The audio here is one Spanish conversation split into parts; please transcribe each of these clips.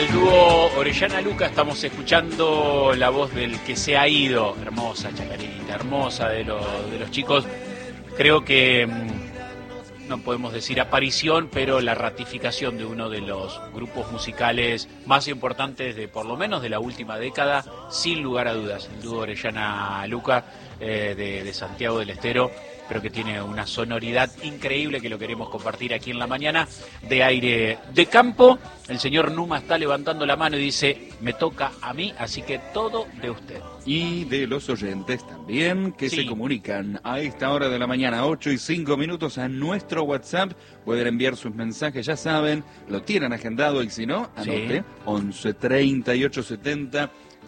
Al dúo Orellana Luca estamos escuchando la voz del que se ha ido. Hermosa chacarita, hermosa de los chicos. Creo que no podemos decir aparición, pero la ratificación de uno de los grupos musicales más importantes de por lo menos de la última década, sin lugar a dudas. El dúo Orellana Luca de Santiago del Estero. Creo que tiene una sonoridad increíble que lo queremos compartir aquí en la mañana de Aire de Campo. El señor Numa está levantando la mano y dice, me toca a mí, así que todo de usted. Y de los oyentes también que Sí. se comunican a esta hora de la mañana, 8:05 a nuestro WhatsApp. Pueden enviar sus mensajes, ya saben, lo tienen agendado y si no, anote, Sí. 11 38 70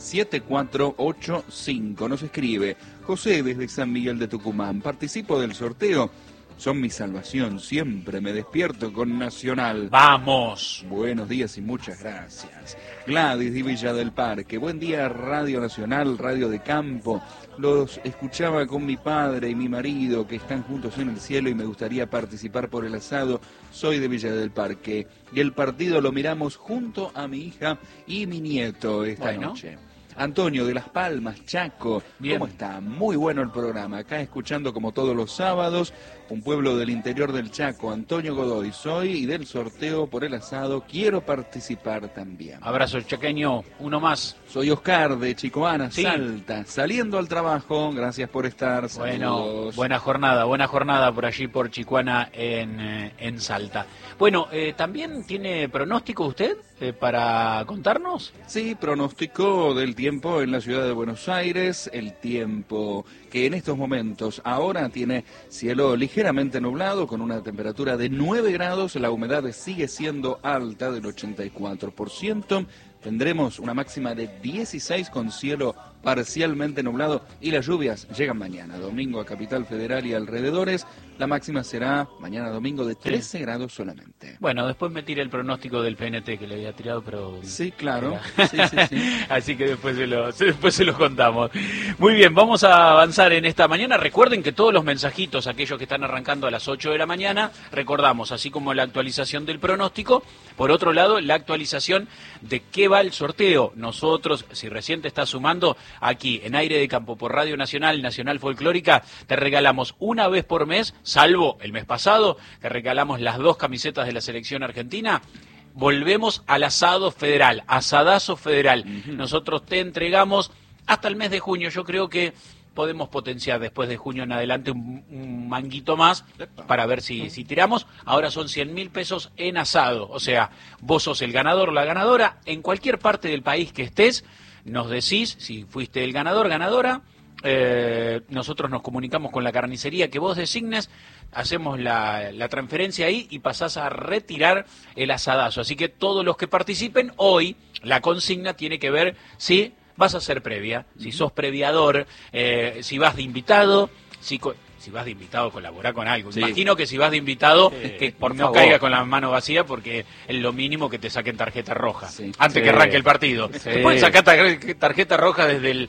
7485. Nos escribe José desde San Miguel de Tucumán. Participo del sorteo. Son mi salvación. Siempre me despierto con Nacional. ¡Vamos! Buenos días y muchas gracias. Gladys de Villa del Parque. Buen día, Radio Nacional, Radio de Campo. Los escuchaba con mi padre y mi marido que están juntos en el cielo y me gustaría participar por el asado. Soy de Villa del Parque y el partido lo miramos junto a mi hija y mi nieto esta noche. Antonio de Las Palmas, Chaco. Bien. ¿Cómo está? Muy bueno el programa. Acá escuchando como todos los sábados, un pueblo del interior del Chaco. Antonio Godoy soy y del sorteo por el asado quiero participar también. Abrazo chaqueño, uno más. Soy Oscar de Chicoana, Sí. Salta, saliendo al trabajo. Gracias por estar. Bueno, Saludos. buena jornada por allí, por Chicuana, en Salta. Bueno, ¿también tiene pronóstico usted para contarnos? Sí, pronóstico del tiempo en la ciudad de Buenos Aires, el tiempo que en estos momentos ahora tiene cielo ligeramente nublado con una temperatura de 9 grados, la humedad sigue siendo alta del 84%, tendremos una máxima de 16 con cielo parcialmente nublado y las lluvias llegan mañana, domingo a Capital Federal y alrededores, la máxima será mañana domingo de 13 grados solamente. Bueno, después me tira el pronóstico del PNT que le había tirado, pero... Sí, claro. Era. Sí. Así que después se los contamos. Muy bien, vamos a avanzar en esta mañana. Recuerden que todos los mensajitos, aquellos que están arrancando a las 8 de la mañana, recordamos, así como la actualización del pronóstico, por otro lado, la actualización de qué va el sorteo. Nosotros, si recién te estás sumando, aquí en Aire de Campo por Radio Nacional, Nacional Folclórica, te regalamos una vez por mes, salvo el mes pasado, te regalamos las 2 camisetas de la selección argentina. Volvemos al asado federal, asadazo federal. Nosotros te entregamos hasta el mes de junio. Yo creo que podemos potenciar después de junio en adelante un manguito más para ver si tiramos. Ahora son 100.000 pesos en asado. O sea, vos sos el ganador o la ganadora. En cualquier parte del país que estés, nos decís si fuiste el ganador, ganadora. Nosotros nos comunicamos con la carnicería que vos designes, hacemos la transferencia ahí y pasás a retirar el asadazo. Así que todos los que participen hoy, la consigna tiene que ver si vas a ser previa, si sos previador, si vas de invitado, si vas de invitado colaborá con algo. Sí. Imagino que si vas de invitado, que por no favor. caigas con la mano vacía porque es lo mínimo que te saquen tarjeta roja Sí. antes que arranque el partido. Sí. Te pueden sacar tarjeta roja desde el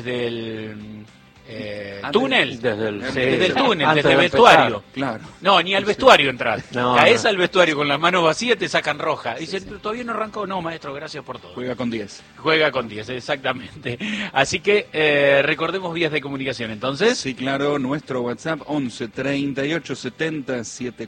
túnel. Desde el túnel, antes desde el de vestuario. empezar. Claro. No, ni al vestuario entrar. No, Caes no. al vestuario con las manos vacías, te sacan roja. Dicen, "Pero todavía no arrancó". No, maestro, gracias por todo. Juega con 10. Juega con 10, exactamente. Así que recordemos vías de comunicación, entonces. Sí, claro, nuestro WhatsApp 11 38 70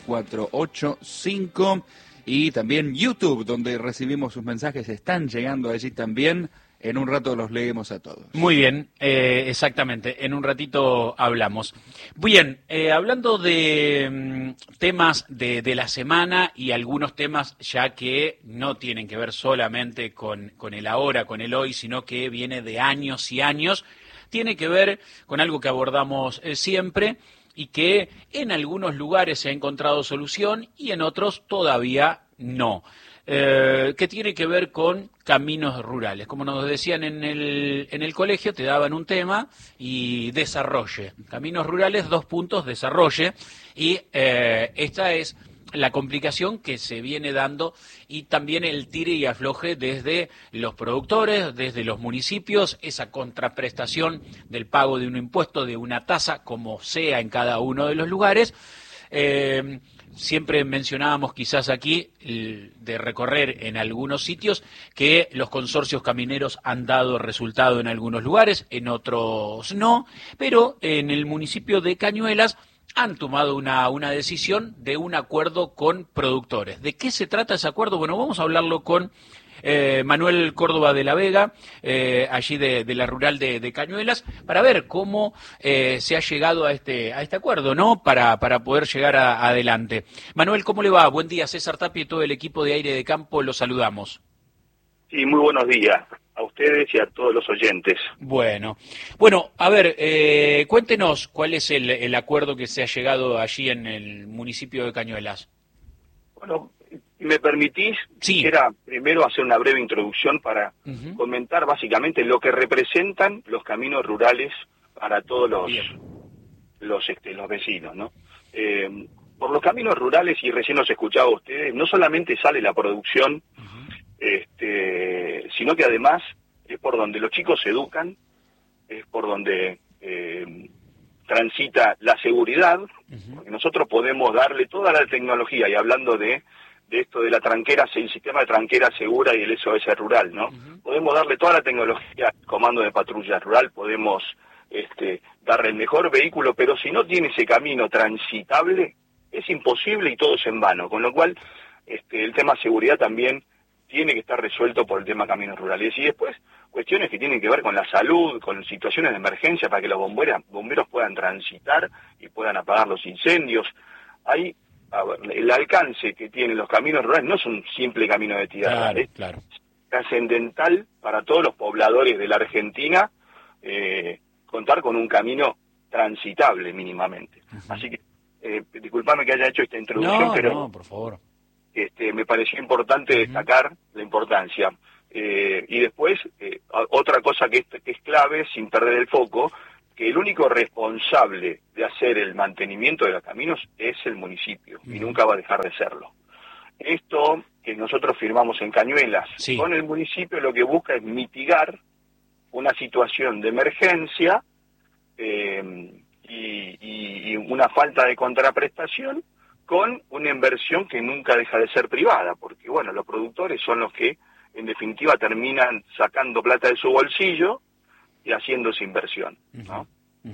7485 y también YouTube, donde recibimos sus mensajes, están llegando allí también. En un rato los leemos a todos. Muy bien, exactamente. En un ratito hablamos. Bien, hablando de temas de la semana y algunos temas ya que no tienen que ver solamente con el ahora, con el hoy, sino que viene de años y años, tiene que ver con algo que abordamos siempre y que en algunos lugares se ha encontrado solución y en otros todavía no. Que tiene que ver con caminos rurales. Como nos decían en el colegio, te daban un tema y desarrolle. Caminos rurales, 2 puntos, desarrolle. Y esta es la complicación que se viene dando y también el tire y afloje desde los productores, desde los municipios, esa contraprestación del pago de un impuesto, de una tasa, como sea en cada uno de los lugares. siempre mencionábamos quizás aquí de recorrer en algunos sitios que los consorcios camineros han dado resultado en algunos lugares, en otros no, pero en el municipio de Cañuelas han tomado una decisión de un acuerdo con productores. ¿De qué se trata ese acuerdo? Bueno, vamos a hablarlo con Manuel Córdoba de la Vega, allí de la rural de Cañuelas, para ver cómo se ha llegado a este acuerdo, ¿no? Para poder llegar adelante. Manuel, ¿cómo le va? Buen día, César Tapia y todo el equipo de Aire de Campo, los saludamos. Sí, muy buenos días a ustedes y a todos los oyentes. Bueno, a ver, cuéntenos cuál es el acuerdo que se ha llegado allí en el municipio de Cañuelas. Bueno, ¿me permitís? Sí. Quisiera primero hacer una breve introducción para comentar básicamente lo que representan los caminos rurales para todos los vecinos, ¿no? Por los caminos rurales, y recién los escuchaba a ustedes, no solamente sale la producción, sino que además es por donde los chicos se educan, es por donde transita la seguridad, porque nosotros podemos darle toda la tecnología, y hablando de esto de la tranquera, el sistema de tranquera segura y el SOS rural, ¿no? Podemos darle toda la tecnología al comando de patrulla rural, podemos darle el mejor vehículo, pero si no tiene ese camino transitable, es imposible y todo es en vano, con lo cual el tema seguridad también tiene que estar resuelto por el tema caminos rurales. Y después, cuestiones que tienen que ver con la salud, con situaciones de emergencia para que los bomberos puedan transitar y puedan apagar los incendios. Hay, el alcance que tienen los caminos rurales no es un simple camino de tierra, es trascendental para todos los pobladores de la Argentina contar con un camino transitable mínimamente. Así que, disculpame que haya hecho esta introducción, pero no, por favor. Me pareció importante destacar la importancia. Y después, otra cosa que es clave, sin perder el foco, que el único responsable de hacer el mantenimiento de los caminos es el municipio, y nunca va a dejar de serlo. Esto que nosotros firmamos en Cañuelas con el municipio lo que busca es mitigar una situación de emergencia y una falta de contraprestación con una inversión que nunca deja de ser privada, porque bueno, los productores son los que en definitiva terminan sacando plata de su bolsillo y haciendo esa inversión, ¿no?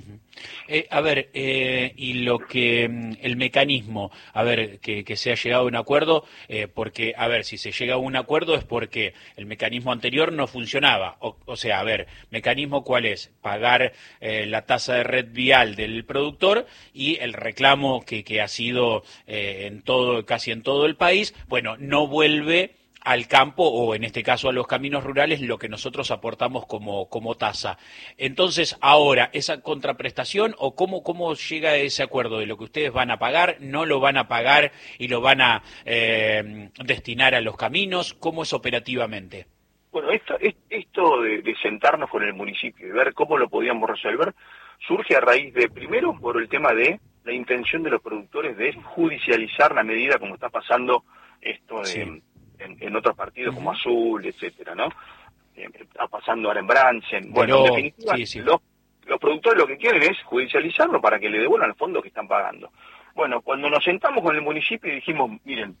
Y lo que el mecanismo, que se ha llegado a un acuerdo, porque, si se llega a un acuerdo es porque el mecanismo anterior no funcionaba. O sea, mecanismo ¿cuál es? Pagar la tasa de red vial del productor y el reclamo que ha sido casi en todo el país, no vuelve al campo, o en este caso a los caminos rurales, lo que nosotros aportamos como tasa. Entonces, ahora, ¿esa contraprestación o cómo llega a ese acuerdo de lo que ustedes van a pagar, no lo van a pagar y lo van a destinar a los caminos? ¿Cómo es operativamente? Bueno, esto de sentarnos con el municipio y ver cómo lo podíamos resolver, surge a raíz de, primero, por el tema de la intención de los productores de judicializar la medida, como está pasando esto en otros partidos como Azul, etcétera, ¿no? Está pasando ahora en Bransen. Bueno, en definitiva, los productores lo que quieren es judicializarlo para que le devuelvan los fondos que están pagando. Bueno, cuando nos sentamos con el municipio y dijimos, miren,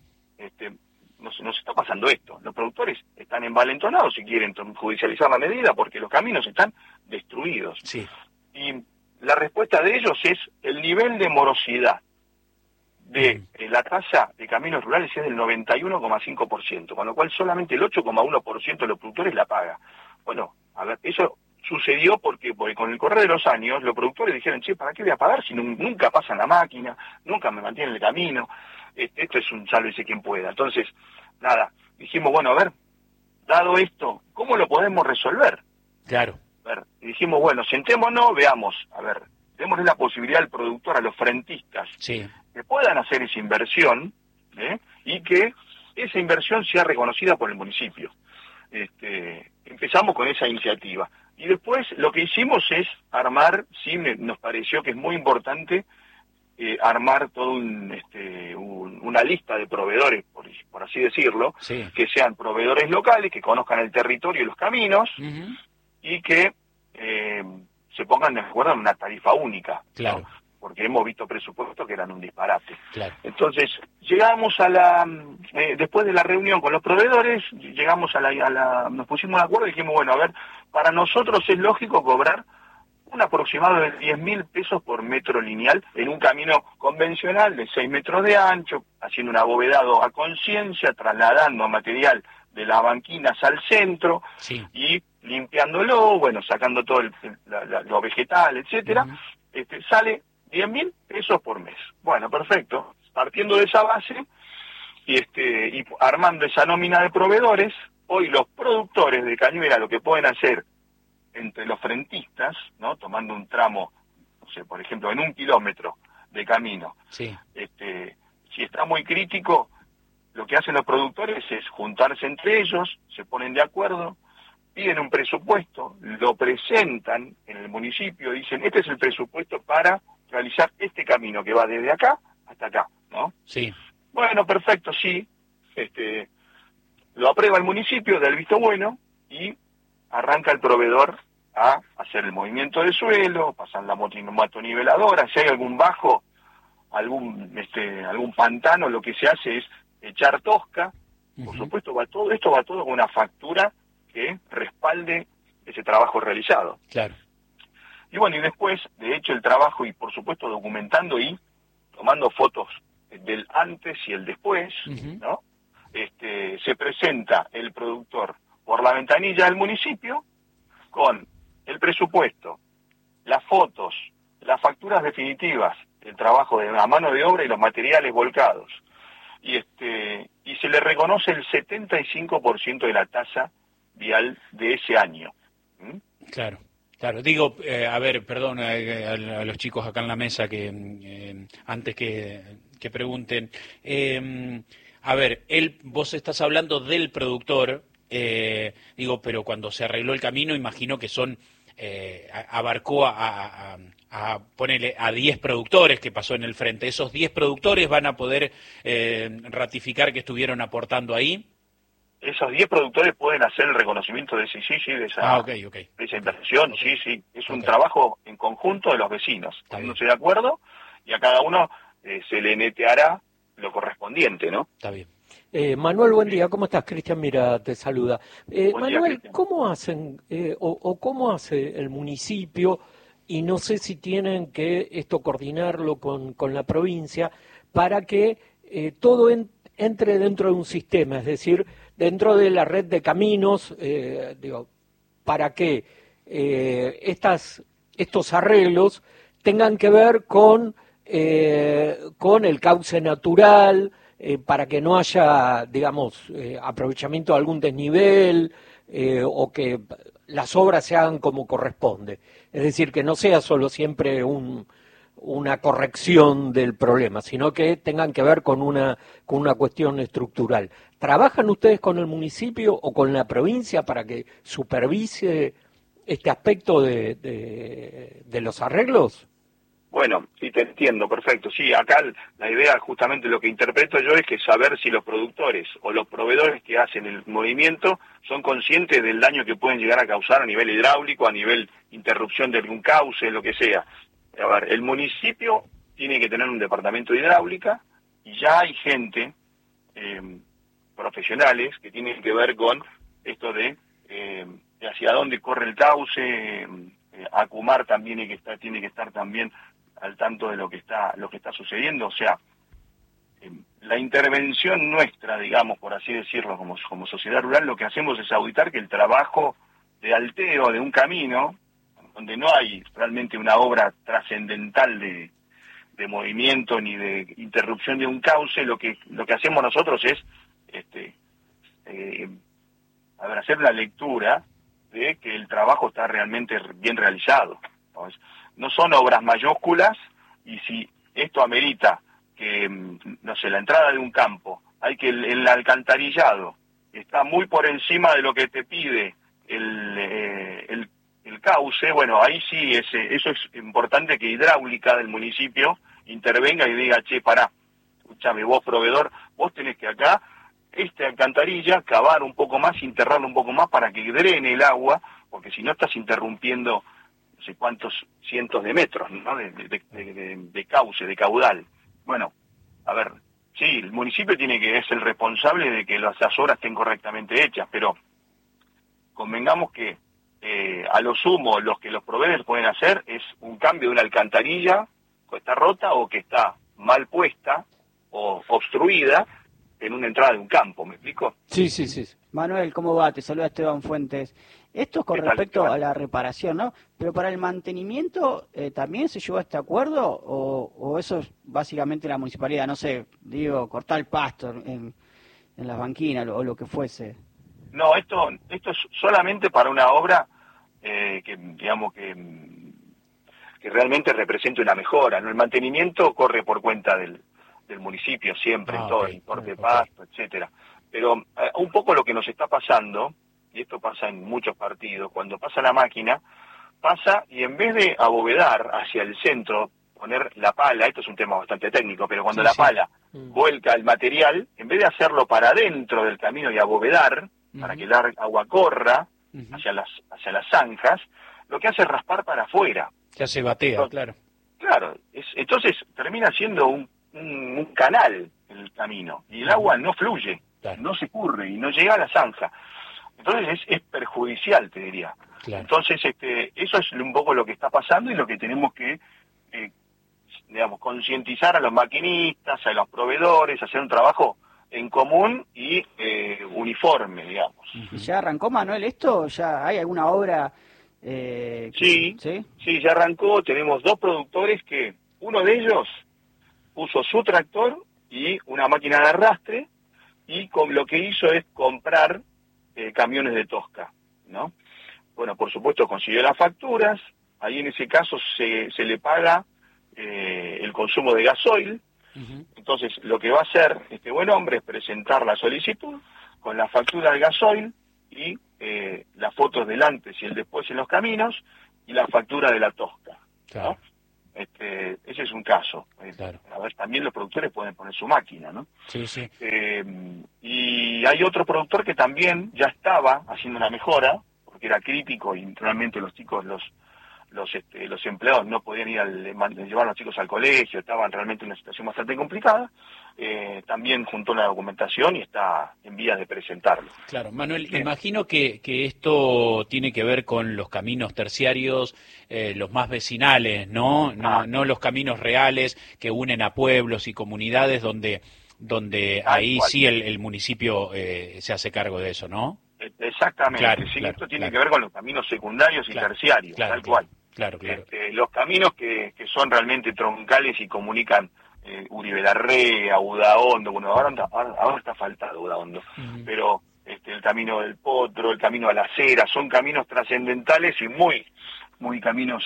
nos está pasando esto, los productores están envalentonados si quieren judicializar la medida porque los caminos están destruidos. Y la respuesta de ellos es el nivel de morosidad de la tasa de caminos rurales es del 91,5%, con lo cual solamente el 8,1% de los productores la paga. Bueno, eso sucedió porque con el correr de los años los productores dijeron, ¿para qué voy a pagar si nunca pasan la máquina, nunca me mantienen el camino? Esto es un sálvese quien pueda. Entonces, dijimos, dado esto, ¿cómo lo podemos resolver? Claro. Y dijimos, sentémonos, veamos, démosle la posibilidad al productor, a los frentistas, que puedan hacer esa inversión, y que esa inversión sea reconocida por el municipio. Empezamos con esa iniciativa. Y después lo que hicimos es armar, nos pareció que es muy importante armar todo una lista de proveedores, por así decirlo, que sean proveedores locales, que conozcan el territorio y los caminos, y que se pongan de acuerdo en una tarifa única. Claro. ¿No? porque hemos visto presupuestos que eran un disparate. Claro. Entonces, llegamos después de la reunión con los proveedores, llegamos nos pusimos de acuerdo y dijimos, bueno, a ver, para nosotros es lógico cobrar un aproximado de 10.000 pesos por metro lineal en un camino convencional de 6 metros de ancho, haciendo un abovedado a conciencia, trasladando material de las banquinas al centro, sí, y limpiándolo, bueno, sacando todo lo vegetal, etcétera. Sale 10.000 pesos por mes. Bueno, perfecto. Partiendo de esa base y armando esa nómina de proveedores, hoy los productores de cañuela lo que pueden hacer entre los frentistas, ¿no? Tomando un tramo, no sé, por ejemplo, en 1 kilómetro de camino. sí. Si está muy crítico, lo que hacen los productores es juntarse entre ellos, se ponen de acuerdo, piden un presupuesto, lo presentan en el municipio, dicen, este es el presupuesto para realizar este camino que va desde acá hasta acá, ¿no? Sí. Bueno, perfecto, sí. Lo aprueba el municipio, da el visto bueno y arranca el proveedor a hacer el movimiento de suelo, pasan la motoniveladora, si hay algún bajo, algún pantano, lo que se hace es echar tosca. Por supuesto, esto va todo con una factura que respalde ese trabajo realizado. Claro. Y bueno, y después, de hecho, el trabajo y por supuesto documentando y tomando fotos del antes y el después, ¿no? Se presenta el productor por la ventanilla del municipio con el presupuesto, las fotos, las facturas definitivas, el trabajo de la mano de obra y los materiales volcados. Y se le reconoce el 75% de la tasa vial de ese año. Claro. Claro, digo, a ver, perdón a los chicos acá en la mesa que antes que pregunten. A ver, vos estás hablando del productor, digo, pero cuando se arregló el camino, imagino que abarcó a ponerle a 10 productores que pasó en el frente. ¿Esos 10 productores van a poder ratificar que estuvieron aportando ahí? Esos 10 productores pueden hacer el reconocimiento de de esa inversión, okay. Sí. Es un trabajo en conjunto de los vecinos, poniéndose de acuerdo, y a cada uno se le neteará lo correspondiente, ¿no? Está bien. Manuel, buen día. ¿Cómo estás? Cristian Mira te saluda. Manuel, Día, ¿cómo hacen cómo hace el municipio, y no sé si tienen que coordinarlo con la provincia, para que todo entre dentro de un sistema, es decir, dentro de la red de caminos, para que estos arreglos tengan que ver con el cauce natural, para que no haya, aprovechamiento de algún desnivel, o que las obras se hagan como corresponde. Es decir, que no sea solo siempre una corrección del problema, sino que tengan que ver con una cuestión estructural. ¿Trabajan ustedes con el municipio o con la provincia para que supervise este aspecto de los arreglos? Bueno, sí, te entiendo, perfecto. Sí, acá la idea, justamente lo que interpreto yo, es que saber si los productores o los proveedores que hacen el movimiento son conscientes del daño que pueden llegar a causar a nivel hidráulico, a nivel interrupción de algún cauce, lo que sea. A ver, el municipio tiene que tener un departamento de hidráulica y ya hay gente, profesionales, que tienen que ver con esto de hacia dónde corre el cauce. Acumar también tiene que estar también al tanto de lo que está sucediendo. O sea, la intervención nuestra, digamos, por así decirlo, como sociedad rural, lo que hacemos es auditar que el trabajo de alteo de un camino, donde no hay realmente una obra trascendental de movimiento ni de interrupción de un cauce, lo que hacemos nosotros es hacer la lectura de que el trabajo está realmente bien realizado. Entonces, no son obras mayúsculas, y si esto amerita que, no sé, la entrada de un campo, hay que el alcantarillado está muy por encima de lo que te pide el cauce, bueno, ahí sí, eso es importante, que hidráulica del municipio intervenga y diga, che, pará, escúchame, vos proveedor, vos tenés que acá alcantarilla, cavar un poco más, enterrarlo un poco más para que drene el agua, porque si no estás interrumpiendo, o sé cuántos cientos de metros, ¿no? de cauce, de caudal. Bueno, a ver, sí, el municipio es el responsable de que las obras estén correctamente hechas, pero convengamos que a lo sumo los proveedores pueden hacer es un cambio de una alcantarilla que está rota o que está mal puesta o obstruida en una entrada de un campo, ¿me explico? Sí, sí, sí. Manuel, ¿cómo va? Te saluda Esteban Fuentes. Esto es con respecto tal? a la reparación, ¿no? Pero para el mantenimiento, ¿también se llegó a este acuerdo? ¿O eso es básicamente la municipalidad? No sé, digo, cortar el pasto en las banquinas o lo que fuese. No, esto es solamente para una obra que, digamos, que realmente represente una mejora, ¿no? El mantenimiento corre por cuenta del municipio siempre, en todo el corte de pasto, etcétera. Pero un poco lo que nos está pasando, y esto pasa en muchos partidos, cuando pasa la máquina, pasa y en vez de abovedar hacia el centro, poner la pala, esto es un tema bastante técnico, pero cuando pala vuelca el material, en vez de hacerlo para adentro del camino y abovedar, para que el agua corra hacia las zanjas, lo que hace es raspar para afuera. Ya se batea, claro. Claro, entonces termina siendo un canal el camino, y el agua no fluye, no se curre y no llega a la zanja. Entonces es perjudicial, te diría. Claro. Entonces eso es un poco lo que está pasando y lo que tenemos que, digamos, concientizar a los maquinistas, a los proveedores, hacer un trabajo en común y uniforme, digamos. ¿Ya arrancó, Manuel, esto? ¿Ya hay alguna obra? Sí, ya arrancó. Tenemos 2 productores que uno de ellos puso su tractor y una máquina de arrastre y lo que hizo es comprar camiones de tosca, ¿no? Bueno, por supuesto consiguió las facturas, ahí en ese caso se le paga el consumo de gasoil. Entonces lo que va a hacer este buen hombre es presentar la solicitud con la factura de gasoil y las fotos del antes y el después en los caminos y la factura de la tosca, claro, ¿no? Ese es un caso. Claro. A ver, también los productores pueden poner su máquina, ¿no? Sí, sí. Y hay otro productor que también ya estaba haciendo una mejora, porque era crítico y realmente los chicos, los empleados no podían llevar a los chicos al colegio, estaban realmente en una situación bastante complicada. También juntó la documentación y está en vías de presentarlo. Claro, Manuel, imagino que esto tiene que ver con los caminos terciarios, los más vecinales, ¿no? No los caminos reales que unen a pueblos y comunidades donde ahí sí el municipio se hace cargo de eso, ¿no? Exactamente, claro, sí, claro, esto tiene que ver con los caminos secundarios y terciarios, tal cual. Claro. Los caminos que son realmente troncales y comunican Uribe Larrea, Udaondo, bueno, ahora está faltado Udaondo, pero el camino del Potro, el camino a la Acera, son caminos trascendentales y muy caminos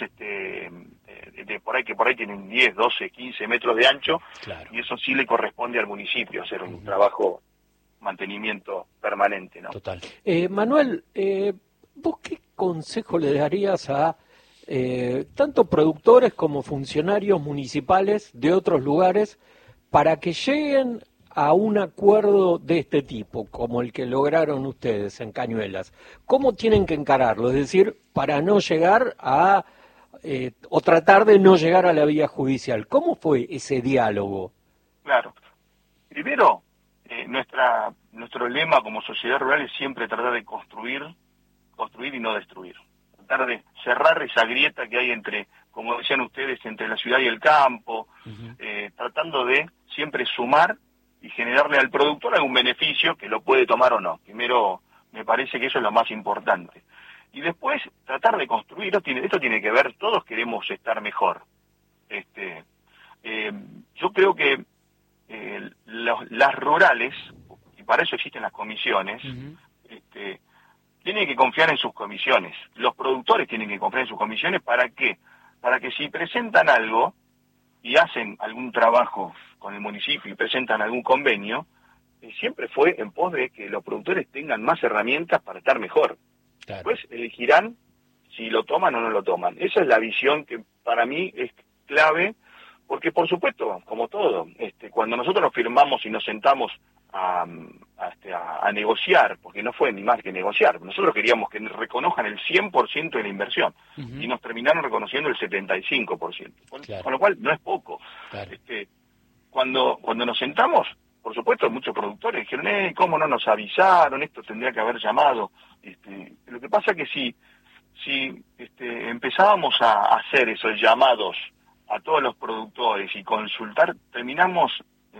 por ahí tienen 10, 12, 15 metros de ancho, y eso sí le corresponde al municipio hacer un trabajo mantenimiento permanente, ¿no? Total. Manuel, ¿vos qué consejo le darías a tanto productores como funcionarios municipales de otros lugares para que lleguen a un acuerdo de este tipo, como el que lograron ustedes en Cañuelas? ¿Cómo tienen que encararlo? Es decir, para no llegar a, o tratar de no llegar a la vía judicial. ¿Cómo fue ese diálogo? Claro. Primero, nuestro lema como sociedad rural es siempre tratar de construir y no destruir. Tratar de cerrar esa grieta que hay entre, como decían ustedes, entre la ciudad y el campo, tratando de siempre sumar y generarle al productor algún beneficio que lo puede tomar o no. Primero, me parece que eso es lo más importante. Y después, tratar de construir, esto tiene que ver, todos queremos estar mejor. Yo creo que las rurales, y para eso existen las comisiones, tienen que confiar en sus comisiones. Los productores tienen que confiar en sus comisiones. ¿Para qué? Para que si presentan algo y hacen algún trabajo con el municipio y presentan algún convenio, siempre fue en pos de que los productores tengan más herramientas para estar mejor. Claro. Después elegirán si lo toman o no lo toman. Esa es la visión que para mí es clave, porque por supuesto, como todo, cuando nosotros nos firmamos y nos sentamos a a negociar, porque no fue ni más que negociar. Nosotros queríamos que reconozcan el 100% de la inversión y nos terminaron reconociendo el 75%, con lo cual no es poco. Claro. Cuando nos sentamos, por supuesto, muchos productores dijeron, ¿cómo no nos avisaron? Esto tendría que haber llamado. Lo que pasa es que si empezábamos a hacer esos llamados a todos los productores y consultar, terminamos,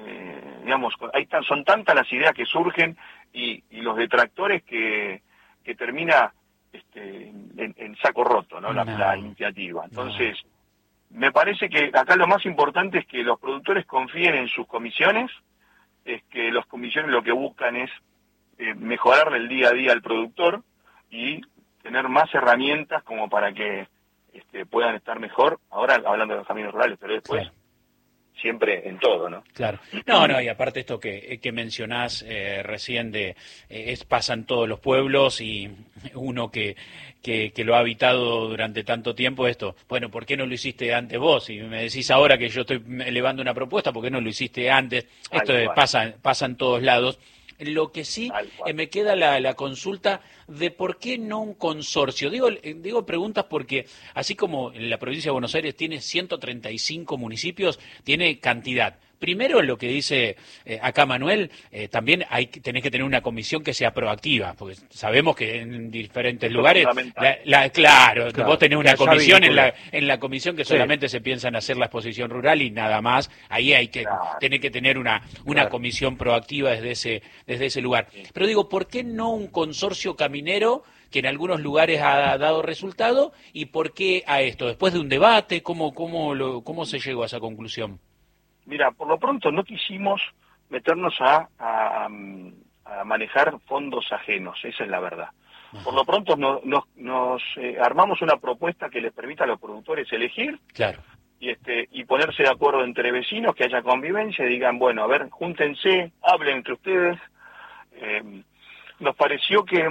son tantas las ideas que surgen y los detractores que termina en saco roto, ¿no? La iniciativa. Entonces, me parece que acá lo más importante es que los productores confíen en sus comisiones, es que las comisiones lo que buscan es mejorarle el día a día al productor y tener más herramientas como para que puedan estar mejor, ahora hablando de los caminos rurales, pero después siempre en todo, ¿no? Claro. No, y aparte esto que mencionás recién pasa en todos los pueblos y uno que lo ha habitado durante tanto tiempo bueno, ¿por qué no lo hiciste antes vos? Y me decís ahora que yo estoy elevando una propuesta, ¿por qué no lo hiciste antes? Esto pasa en todos lados. Lo que sí me queda la consulta de por qué no un consorcio. Digo preguntas porque así como en la provincia de Buenos Aires tiene 135 municipios, tiene cantidad. Primero, lo que dice acá Manuel, también tenés que tener una comisión que sea proactiva, porque sabemos que en diferentes lugares, claro, vos tenés una comisión en la comisión que solamente se piensa en hacer la exposición rural y nada más. Ahí tenés que tener una comisión proactiva desde ese lugar. Pero digo, ¿por qué no un consorcio caminero que en algunos lugares ha dado resultado y por qué a esto? Después de un debate, ¿cómo se llegó a esa conclusión? Mira, por lo pronto no quisimos meternos a manejar fondos ajenos, esa es la verdad. Ajá. Por lo pronto nos armamos una propuesta que les permita a los productores elegir, claro, y ponerse de acuerdo entre vecinos, que haya convivencia, y digan, bueno, a ver, júntense, hablen entre ustedes. Nos pareció que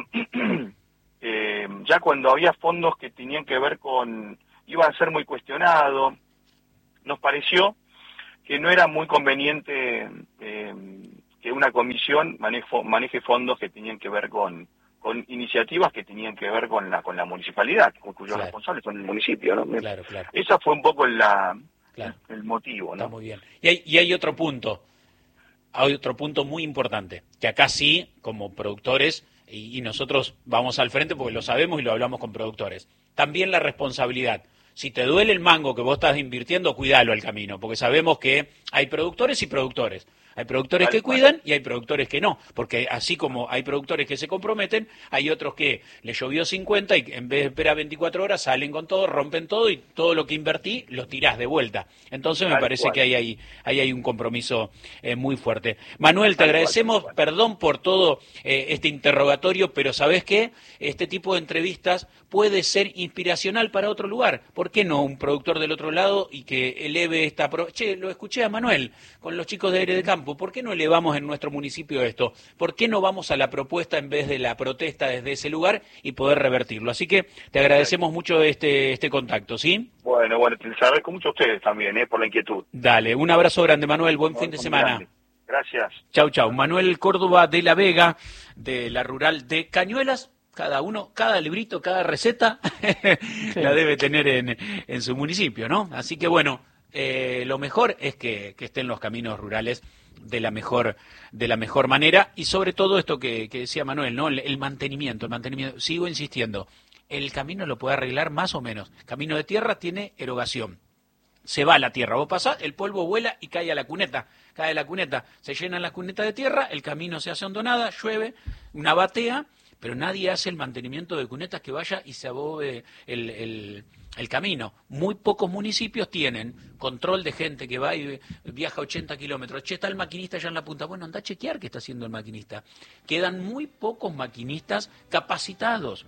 ya cuando había fondos que tenían que ver iban a ser muy cuestionados, nos pareció que no era muy conveniente que una comisión maneje fondos que tenían que ver con iniciativas que tenían que ver con la municipalidad, cuyos responsables son el municipio, ¿no? Claro. Esa fue un poco el motivo, ¿no? Está muy bien. Y hay otro punto. Hay otro punto muy importante, que acá sí, como productores, y nosotros vamos al frente porque lo sabemos y lo hablamos con productores, también la responsabilidad. Si te duele el mango que vos estás invirtiendo, cuidalo al camino, porque sabemos que hay productores y productores. Hay productores que cuidan y hay productores que no, porque así como hay productores que se comprometen, hay otros que les llovió 50 y en vez de esperar 24 horas salen con todo, rompen todo y todo lo que invertí lo tirás de vuelta. Entonces me parece que ahí hay un compromiso muy fuerte. Manuel, te agradecemos, perdón por todo este interrogatorio, pero ¿sabés qué? Este tipo de entrevistas puede ser inspiracional para otro lugar. ¿Por qué no un productor del otro lado y que eleve esta... lo escuché a Manuel con los chicos de Aire de Campo. ¿Por qué no elevamos en nuestro municipio esto? ¿Por qué no vamos a la propuesta en vez de la protesta desde ese lugar y poder revertirlo? Así que te agradecemos mucho este contacto, ¿sí? Bueno, les agradezco mucho a ustedes también, por la inquietud. Dale, un abrazo grande, Manuel, buen fin de semana. Grande. Gracias. Chau. Manuel Córdoba de la Vega, de la rural de Cañuelas. Cada librito, cada receta la debe tener en su municipio, ¿no? Así que bueno, lo mejor es que estén los caminos rurales de la mejor manera y sobre todo esto que decía Manuel, ¿no? El mantenimiento, sigo insistiendo, el camino lo puede arreglar más o menos. Camino de tierra tiene erogación. Se va a la tierra, vos pasás, el polvo vuela y cae a la cuneta, se llenan las cunetas de tierra, el camino se hace hondonada, llueve, una batea, pero nadie hace el mantenimiento de cunetas que vaya y se abobe el camino. Muy pocos municipios tienen control de gente que va y viaja 80 kilómetros. Está el maquinista ya en la punta. Bueno, anda a chequear qué está haciendo el maquinista. Quedan muy pocos maquinistas capacitados.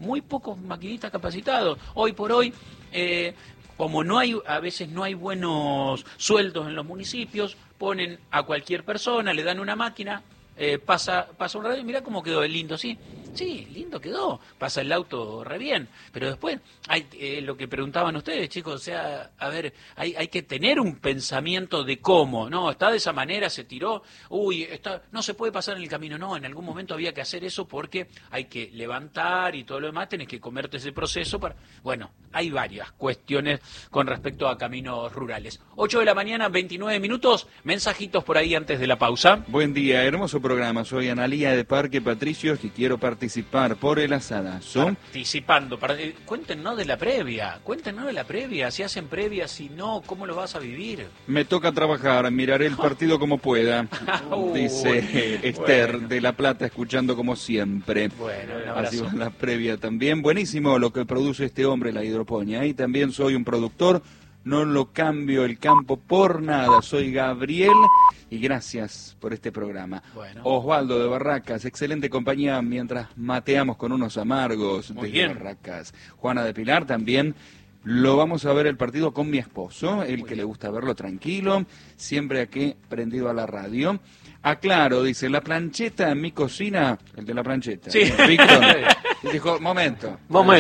Hoy por hoy, como a veces no hay buenos sueldos en los municipios, ponen a cualquier persona, le dan una máquina, pasa un radio y mirá cómo quedó lindo, ¿sí? Sí, lindo quedó, pasa el auto re bien, pero después hay lo que preguntaban ustedes, chicos, o sea, a ver, hay que tener un pensamiento de cómo, no, está de esa manera, se tiró, no se puede pasar en el camino, no, en algún momento había que hacer eso porque hay que levantar y todo lo demás, tenés que comerte ese proceso para... Bueno, hay varias cuestiones con respecto a caminos rurales. 8 de la mañana, 29 minutos, mensajitos por ahí antes de la pausa. Buen día, hermoso programa, soy Analía de Parque Patricios y quiero participar por el asadazo. Participando, cuéntenos de la previa, si hacen previa, si no, ¿cómo lo vas a vivir? Me toca trabajar, miraré el partido como pueda, dice Esther de La Plata, escuchando como siempre. Bueno, un abrazo. Así va la previa también. Buenísimo lo que produce este hombre, la hidroponía. Y también soy un productor, no lo cambio el campo por nada. Soy Gabriel y gracias por este programa. Bueno. Osvaldo de Barracas, excelente compañía mientras mateamos con unos amargos de Barracas. Juana de Pilar también. Lo vamos a ver el partido con mi esposo, le gusta verlo tranquilo, siempre aquí prendido a la radio. Aclaro, dice, la plancheta en mi cocina, el de la plancheta. Sí. Víctor dijo, momento.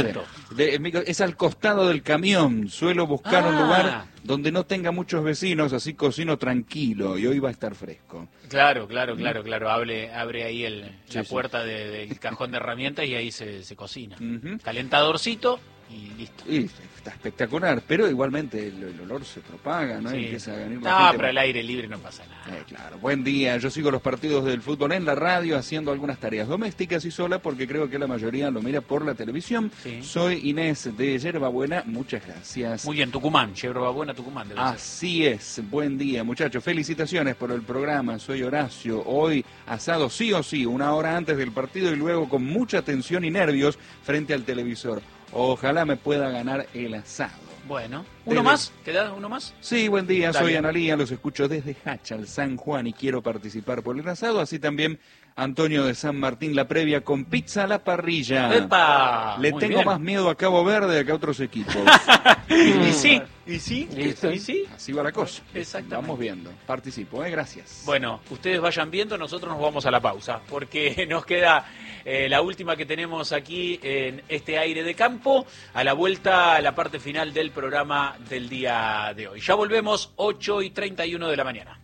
Es al costado del camión, suelo buscar un lugar donde no tenga muchos vecinos, así cocino tranquilo, y hoy va a estar fresco. Claro. Abre ahí la puerta del cajón de herramientas y ahí se cocina. Calentadorcito y listo. Y está espectacular, pero igualmente el olor se propaga, ¿no? Sí. Empieza a venir la gente. Pero al aire libre no pasa nada. Claro. Buen día, yo sigo los partidos del fútbol en la radio haciendo algunas tareas domésticas y sola porque creo que la mayoría lo mira por la televisión. Sí. Soy Inés de Yerbabuena, muchas gracias. Muy bien, Tucumán, Yerbabuena, Tucumán. Así es, buen día muchachos, felicitaciones por el programa, soy Horacio, hoy asado sí o sí, 1 hora antes del partido y luego con mucha tensión y nervios frente al televisor. Ojalá me pueda ganar el asado. Bueno, ¿uno más? ¿Queda uno más? Sí, buen día, Dale. soy Analía, los escucho desde Hachal, San Juan y quiero participar por el asado, así también Antonio de San Martín, la previa con pizza a la parrilla. ¡Epa! Le Muy tengo bien. más miedo a Cabo Verde que a otros equipos. ¿Y sí? ¿Listo? ¿Y sí? Así va la cosa. Exactamente. Vamos viendo. Participo, gracias. Bueno, ustedes vayan viendo, nosotros nos vamos a la pausa, porque nos queda la última que tenemos aquí en este aire de campo, a la vuelta a la parte final del programa del día de hoy. Ya volvemos, 8:31 de la mañana.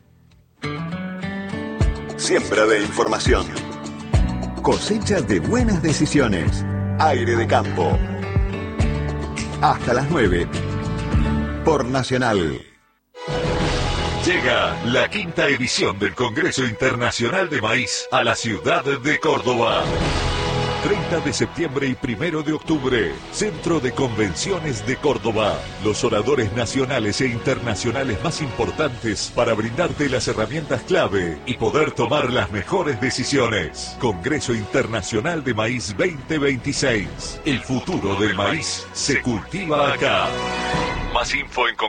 Siembra de información. Cosecha de buenas decisiones. Aire de campo. Hasta las 9. Por Nacional. Llega la 5ª edición del Congreso Internacional de Maíz a la ciudad de Córdoba. 30 de septiembre y 1 de octubre, Centro de Convenciones de Córdoba. Los oradores nacionales e internacionales más importantes para brindarte las herramientas clave y poder tomar las mejores decisiones. Congreso Internacional de Maíz 2026. El futuro del maíz se cultiva acá. Más info en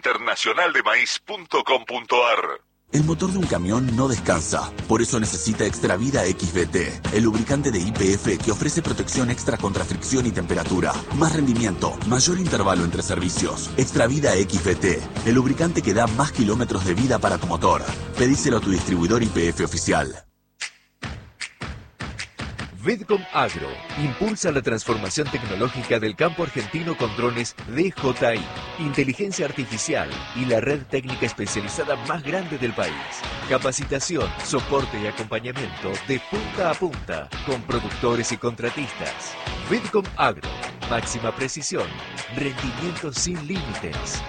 congresointernacionaldemaíz.com.ar. El motor de un camión no descansa, por eso necesita Extravida XVT, el lubricante de YPF que ofrece protección extra contra fricción y temperatura, más rendimiento, mayor intervalo entre servicios. Extravida XVT, el lubricante que da más kilómetros de vida para tu motor. Pedíselo a tu distribuidor YPF oficial. Vedcom Agro impulsa la transformación tecnológica del campo argentino con drones DJI, inteligencia artificial y la red técnica especializada más grande del país. Capacitación, soporte y acompañamiento de punta a punta con productores y contratistas. Vedcom Agro, máxima precisión, rendimiento sin límites.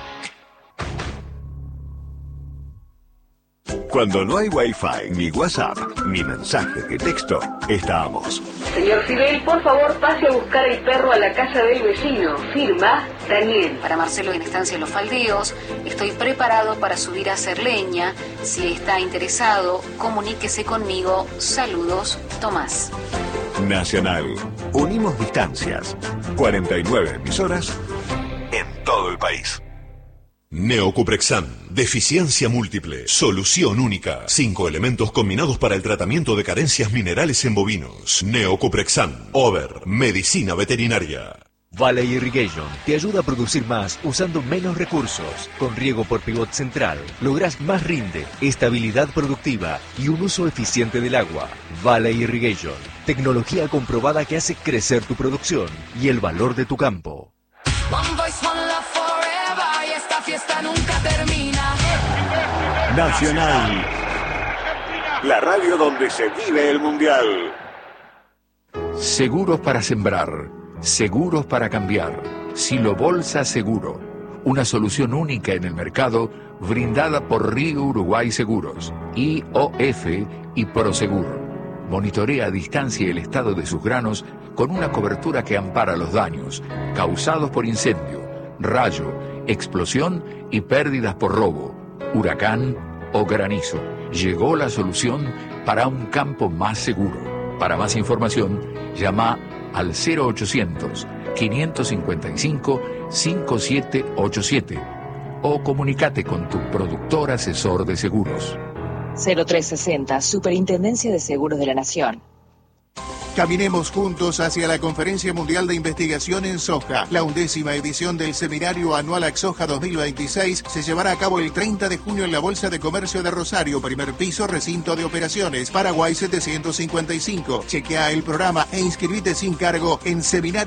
Cuando no hay Wi-Fi, ni WhatsApp, ni mensaje de texto, estamos. Señor Fidel, por favor pase a buscar el perro a la casa del vecino. Firma, Daniel. Para Marcelo en Estancia Los Faldeos, estoy preparado para subir a hacer leña. Si está interesado, comuníquese conmigo. Saludos, Tomás. Nacional. Unimos distancias. 49 emisoras en todo el país. Neocuprexan, deficiencia múltiple, solución única, 5 elementos combinados para el tratamiento de carencias minerales en bovinos. Neocuprexan, Over, medicina veterinaria. Valley Irrigation te ayuda a producir más usando menos recursos. Con riego por pivot central lográs más rinde, estabilidad productiva y un uso eficiente del agua. Valley Irrigation, tecnología comprobada que hace crecer tu producción y el valor de tu campo. One voice, one love forever, y esta fiesta nunca termina. Nacional, la radio donde se vive el mundial. Seguros para sembrar, seguros para cambiar. Silo Bolsa Seguro, una solución única en el mercado brindada por Río Uruguay Seguros, IOF y Prosegur. Monitorea a distancia el estado de sus granos con una cobertura que ampara los daños causados por incendio, rayo, explosión y pérdidas por robo, huracán o granizo. Llegó la solución para un campo más seguro. Para más información, llama al 0800-555-5787 o comunícate con tu productor asesor de seguros. 0360, Superintendencia de Seguros de la Nación. Caminemos juntos hacia la Conferencia Mundial de Investigación en Soja. La 11ª edición del Seminario Anual AXOJA 2026 se llevará a cabo el 30 de junio en la Bolsa de Comercio de Rosario, primer piso, recinto de operaciones, Paraguay 755. Chequea el programa e inscribite sin cargo en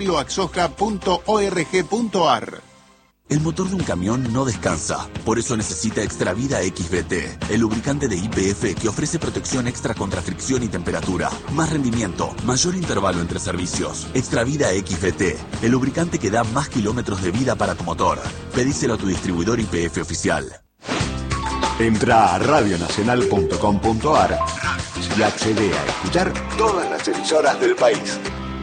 seminarioaxoja.org.ar. El motor de un camión no descansa, por eso necesita Extravida XBT, el lubricante de YPF que ofrece protección extra contra fricción y temperatura, más rendimiento, mayor intervalo entre servicios. Extravida XBT, el lubricante que da más kilómetros de vida para tu motor. Pedíselo a tu distribuidor YPF oficial. Entra a radionacional.com.ar y accede a escuchar todas las emisoras del país.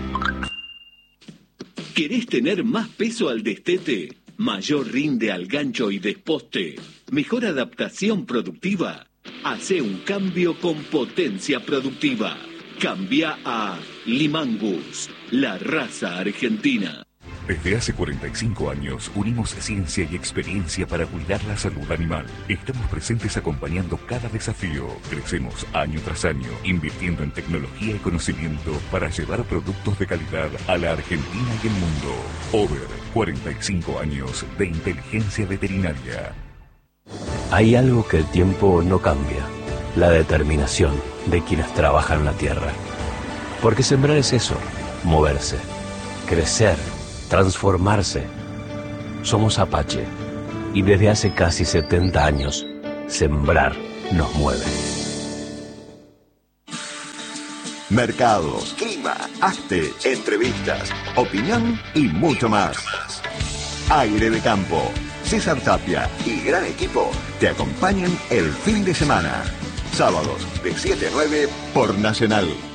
¿Querés tener más peso al destete? ¿Mayor rinde al gancho y desposte? ¿Mejor adaptación productiva? Hace un cambio con potencia productiva. Cambia a Limangus, la raza argentina. Desde hace 45 años unimos ciencia y experiencia para cuidar la salud animal. Estamos presentes acompañando cada desafío. Crecemos año tras año, invirtiendo en tecnología y conocimiento para llevar productos de calidad a la Argentina y el mundo. Over 45 años de inteligencia veterinaria. Hay algo que el tiempo no cambia: la determinación de quienes trabajan la tierra. Porque sembrar es eso, moverse, crecer, transformarse. Somos Apache y desde hace casi 70 años, sembrar nos mueve. Mercados, clima, arte, entrevistas, opinión y mucho más. Aire de Campo, César Tapia y gran equipo te acompañan el fin de semana. Sábados de 7 a 9 por Nacional.